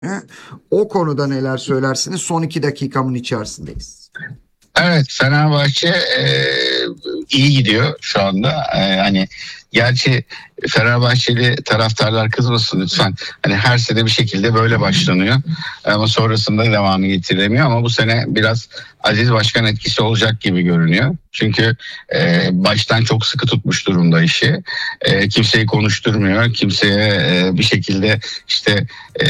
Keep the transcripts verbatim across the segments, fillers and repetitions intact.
O konuda neler söylersiniz? Son iki dakikamın içerisindeyiz. Evet, Fenerbahçe e, iyi gidiyor şu anda. E, hani gerçi Fenerbahçeli taraftarlar kızmasın lütfen. Hani her sene bir şekilde böyle başlanıyor. Ama sonrasında devamı getirilemiyor. Ama bu sene biraz Aziz Başkan etkisi olacak gibi görünüyor. Çünkü e, baştan çok sıkı tutmuş durumda işi. E, kimseyi konuşturmuyor. Kimseye e, bir şekilde işte e,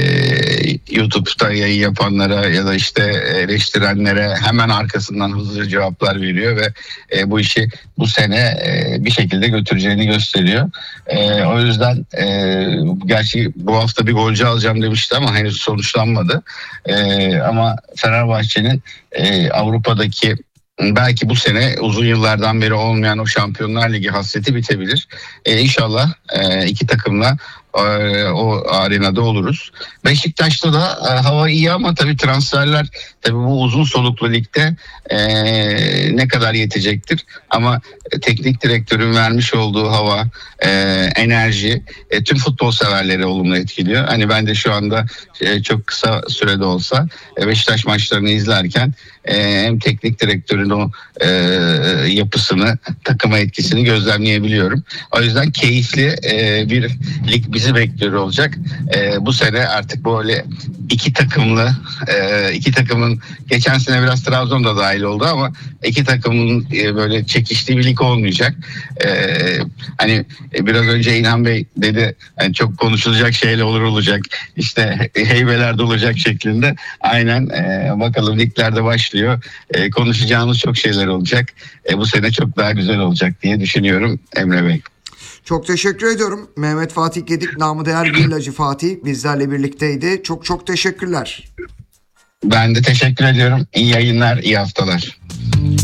YouTube'da yayın yapanlara ya da işte eleştirenlere hemen arkasından hızlı cevaplar veriyor ve e, bu işi bu sene e, bir şekilde götüreceğini gösteriyor. E, o yüzden e, gerçi bu hafta bir golcü alacağım demişti ama henüz sonuçlanmadı. E, ama Fenerbahçe'nin e, Avrupa'daki belki bu sene uzun yıllardan beri olmayan o Şampiyonlar Ligi hasreti bitebilir. E, İnşallah e, iki takımla e, o arenada oluruz. Beşiktaş'ta da e, hava iyi ama tabii transferler tabii bu uzun soluklu ligde e, ne kadar yetecektir. Ama e, teknik direktörün vermiş olduğu hava, e, enerji e, tüm futbol severleri olumlu etkiliyor. Hani ben de şu anda e, çok kısa sürede olsa e, Beşiktaş maçlarını izlerken e, hem teknik direktörün o e, yapısını, takıma etkisini gözlemleyebiliyorum. O yüzden keyifli e, bir lig bizi bekliyor olacak. E, bu sene artık böyle iki takımlı, e, iki takımın geçen sene biraz Trabzon'da dahil oldu ama iki takımın e, böyle çekiştiği bir lig olmayacak. E, hani biraz önce İlhan Bey dedi, yani çok konuşulacak şeyler olur olacak. İşte heybeler dolacak şeklinde. Aynen e, bakalım liglerde başlıyor. E, konuşacağımız çok şeyler olacak. E, bu sene çok daha güzel olacak diye düşünüyorum Emre Bey. Çok teşekkür ediyorum. Mehmet Fatih Gedik, namı değer Villacı Fatih bizlerle birlikteydi. Çok çok teşekkürler. Ben de teşekkür ediyorum. İyi yayınlar, iyi haftalar.